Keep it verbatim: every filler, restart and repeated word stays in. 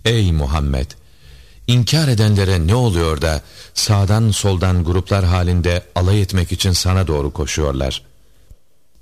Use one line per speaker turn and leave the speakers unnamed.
Ey Muhammed! İnkar edenlere ne oluyor da sağdan soldan gruplar halinde alay etmek için sana doğru koşuyorlar?